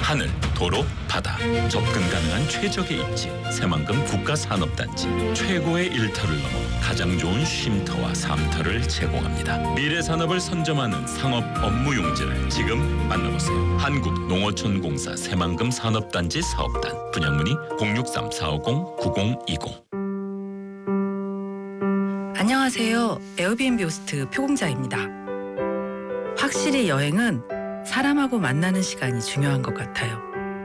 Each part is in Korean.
하늘, 도로, 바다 접근 가능한 최적의 입지 새만금 국가산업단지 최고의 일터를 넘어 가장 좋은 쉼터와 삶터를 제공합니다. 미래 산업을 선점하는 상업 업무 용지를 지금 만나보세요. 한국농어촌공사 새만금 산업단지 사업단 분양문의 063-450-9020. 안녕하세요. 에어비앤비 호스트 표공자입니다. 확실히 여행은 사람하고 만나는 시간이 중요한 것 같아요.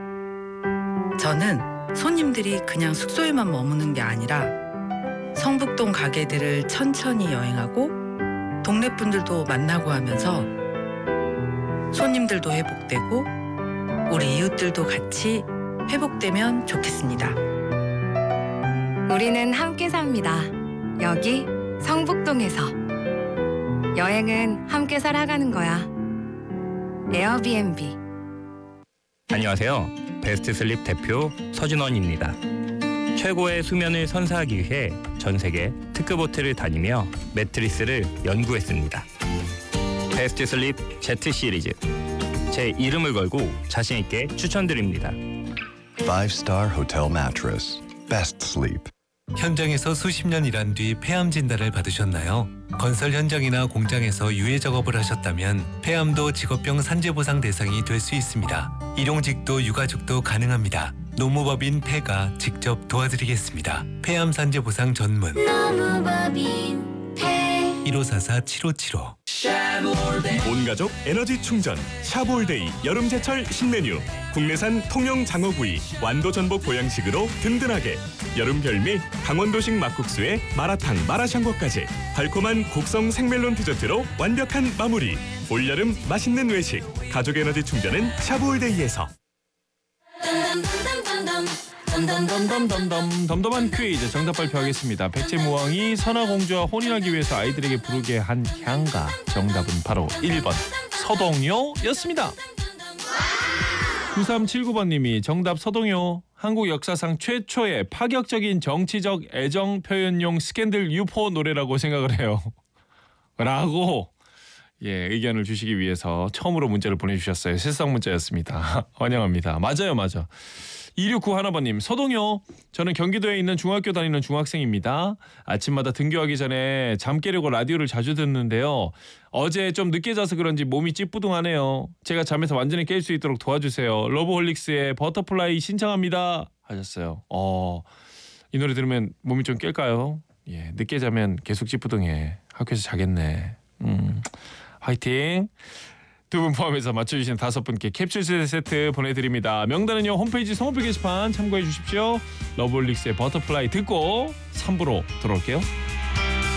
저는 손님들이 그냥 숙소에만 머무는 게 아니라 성북동 가게들을 천천히 여행하고 동네 분들도 만나고 하면서 손님들도 회복되고 우리 이웃들도 같이 회복되면 좋겠습니다. 우리는 함께 삽니다. 여기 성북동에서. 여행은 함께 살아가는 거야. 에어비앤비. 안녕하세요. 베스트 슬립 대표 서준원입니다. 최고의 수면을 선사하기 위해 전 세계 특급 호텔을 다니며 매트리스를 연구했습니다. 베스트 슬립 Z 시리즈. 제 이름을 걸고 자신 있게 추천드립니다. 5-star hotel mattress. Best sleep. 현장에서 수십 년 일한 뒤 폐암 진단을 받으셨나요? 건설 현장이나 공장에서 유해 작업을 하셨다면 폐암도 직업병 산재보상 대상이 될 수 있습니다. 일용직도 유가족도 가능합니다. 노무법인 폐가 직접 도와드리겠습니다. 폐암 산재보상 전문 노무법인 폐 1544-7575. 온가족 에너지 충전 샤볼데이 여름제철 신메뉴 국내산 통영 장어구이 완도 전복 보양식으로 든든하게 여름 별미 강원도식 막국수에 마라탕 마라샹궈까지 달콤한 곡성 생멜론 디저트로 완벽한 마무리 올여름 맛있는 외식 가족 에너지 충전은 샤볼데이에서. 덤덤한 퀴즈 정답 발표하겠습니다. 백제무왕이 선화공주와 혼인하기 위해서 아이들에게 부르게 한 향가 정답은 바로 1번 서동요였습니다. 9379번님이 정답 서동요. 한국 역사상 최초의 파격적인 정치적 애정 표현용 스캔들 유포 노래라고 생각을 해요. 라고 의견을 주시기 위해서 처음으로 문자를 보내주셨어요. 실성 문자였습니다. 환영합니다. 맞아요. 2691번님 서동요. 저는 경기도에 있는 중학교 다니는 중학생입니다. 아침마다 등교하기 전에 잠 깨려고 라디오를 자주 듣는데요. 어제 좀 늦게 자서 그런지 몸이 찌뿌둥하네요. 제가 잠에서 완전히 깰 수 있도록 도와주세요. 러브홀릭스의 버터플라이 신청합니다 하셨어요. 이 노래 들으면 몸이 좀 깰까요? 늦게 자면 계속 찌뿌둥해. 학교에서 자겠네. 화이팅. 두 분 포함해서 맞춰주신 5분께 캡슐 세트 보내드립니다. 명단은요 홈페이지 선호표 게시판 참고해 주십시오. 러브홀릭스의 버터플라이 듣고 3부로 돌아올게요.